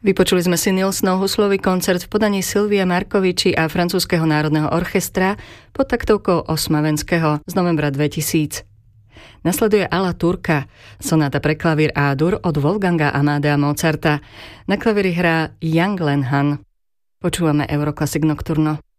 Vypočuli sme si Nilsnov huslový koncert v podaní Silvie Markoviči a Francúzskeho národného orchestra pod taktovkou Osmavenského z novembra 2000. Nasleduje Alla Turka, sonáta pre klavír A-dur od Wolfganga Amadea Mozarta. Na klavíri hrá Yang Lenhan. Počúvame Euroclassic Nocturno.